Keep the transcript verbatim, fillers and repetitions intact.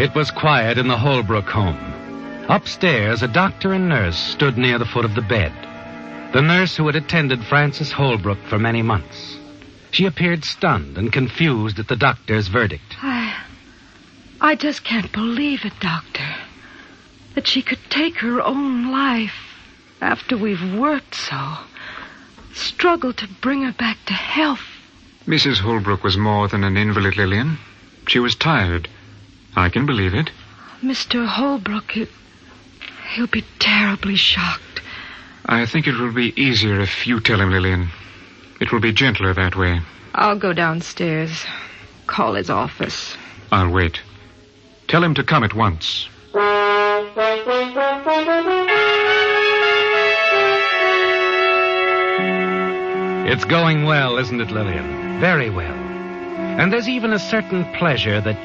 It was quiet in the Holbrook home. Upstairs, a doctor and nurse stood near the foot of the bed. The nurse who had attended Frances Holbrook for many months. She appeared stunned and confused at the doctor's verdict. I... I just can't believe it, Doctor. That she could take her own life after we've worked so. Struggled to bring her back to health. Missus Holbrook was more than an invalid, Lillian. She was tired. I can believe it. Mister Holbrook, it, he'll be terribly shocked. I think it will be easier if you tell him, Lillian. It will be gentler that way. I'll go downstairs. Call his office. I'll wait. Tell him to come at once. It's going well, isn't it, Lillian? Very well. And there's even a certain pleasure that